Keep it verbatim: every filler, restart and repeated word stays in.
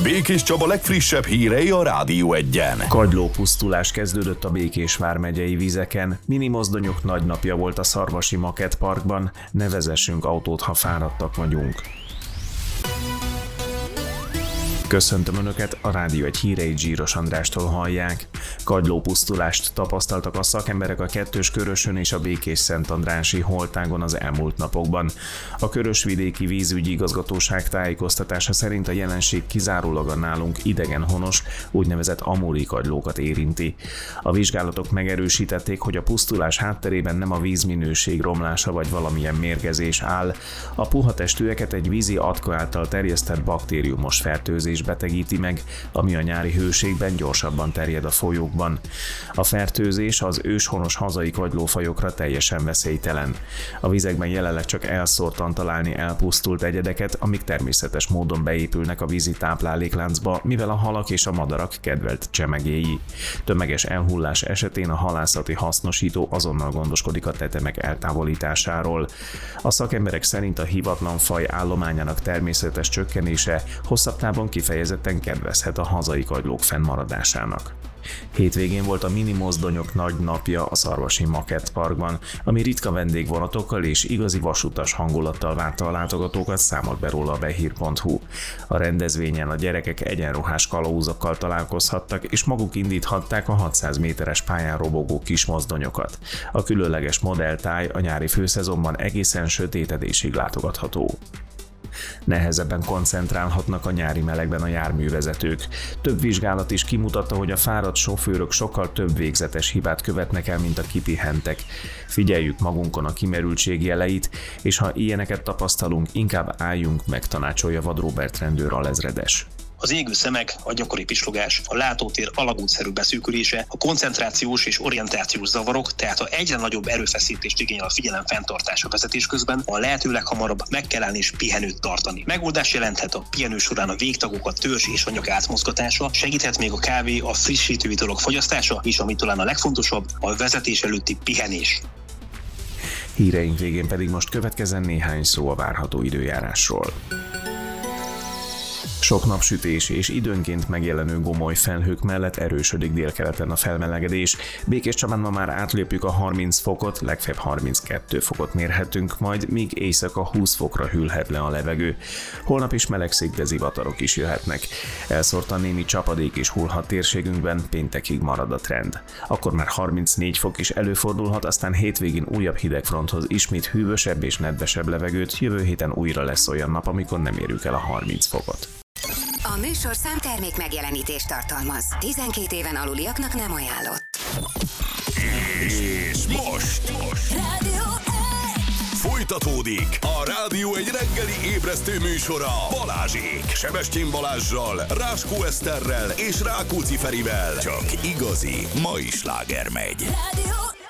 Békés Csaba legfrissebb hírei a Rádió Egyen. Kagylópusztulás kezdődött a Békés vármegyei vizeken. Mini mozdonyok nagy napja volt a Szarvasi Makett Parkban. Ne vezessünk autót, ha fáradtak vagyunk. Köszöntöm Önöket, a Rádió egy híreit Zsíros Andrástól hallják. Kagylópusztulást tapasztaltak a szakemberek a Kettős Körösön és a Békés-Szentandrási holtágon az elmúlt napokban. A Körösvidéki Vízügyi Igazgatóság tájékoztatása szerint a jelenség kizárólag a nálunk idegenhonos, úgynevezett amúri kagylókat érinti. A vizsgálatok megerősítették, hogy a pusztulás hátterében nem a vízminőség romlása vagy valamilyen mérgezés áll. A puha testűeket egy vízi atka által terjesztett baktériumos fertőzés betegíti meg, ami a nyári hőségben gyorsabban terjed a folyókban. A fertőzés az őshonos hazai kagylófajokra teljesen veszélytelen. A vizekben jelenleg csak elszórtan találni elpusztult egyedeket, amik természetes módon beépülnek a vízi táplálékláncba, mivel a halak és a madarak kedvelt csemegéi. Tömeges elhullás esetén a halászati hasznosító azonnal gondoskodik a tetemek eltávolításáról. A szakemberek szerint a hívatlan faj állományának természetes csökkenése hosszabb távon kifejezetten kedvezhet a hazai kagylók fennmaradásának. Hétvégén volt a mini mozdonyok nagy napja a Szarvasi Makett Parkban, ami ritka vendégvonatokkal és igazi vasutas hangulattal várta a látogatókat, számolt be róla a behír pont hu. A rendezvényen a gyerekek egyenruhás kalauzokkal találkozhattak, és maguk indíthatták a hatszáz méteres pályán robogó kis mozdonyokat. A különleges modelltáj a nyári főszezonban egészen sötétedésig látogatható. Nehezebben koncentrálhatnak a nyári melegben a járművezetők. Több vizsgálat is kimutatta, hogy a fáradt sofőrök sokkal több végzetes hibát követnek el, mint a kipihentek. Figyeljük magunkon a kimerültség jeleit, és ha ilyeneket tapasztalunk, inkább álljunk meg, tanácsolja Vad Róbert rendőr alezredes. Az égő szemek, a gyakori pislogás, a látótér alagútszerű beszűkülése, a koncentrációs és orientációs zavarok, tehát ha egyre nagyobb erőfeszítést igényel a figyelem fenntartása vezetés közben, a lehető leghamarabb meg kell állni és pihenőt tartani. Megoldás jelenthet a pihenő során a végtagok, a törzs és anyag átmozgatása, segíthet még a kávé, a frissítő italok fogyasztása, és ami talán a legfontosabb, a vezetés előtti pihenés. Híreink végén pedig most következzen néhány szó a várható időjárásról. Sok napsütés és időnként megjelenő gomoly felhők mellett erősödik délkeleten a felmelegedés. Békés Csabán ma már átlépjük a harminc fokot, legfeljebb harminckettő fokot mérhetünk, majd míg éjszaka húsz fokra hűlhet le a levegő. Holnap is melegszik, de zivatarok is jöhetnek. Elszórtan némi csapadék is hullhat térségünkben, péntekig marad a trend. Akkor már harmincnégy fok is előfordulhat, aztán hétvégén újabb hidegfronthoz ismét hűvösebb és nedvesebb levegőt, jövő héten újra lesz olyan nap, amikor nem érjük el a harminc fokot. A műsorszám termék megjelenítést tartalmaz. tizenkét éven aluliaknak nem ajánlott. És most, most. Rádió egy! Folytatódik a Rádió egy reggeli ébresztő műsora Balázsék. Sebestyén Balázssal, Ráskó Eszterrel és Rákóczi Ferivel. Csak igazi mai sláger megy. Rádió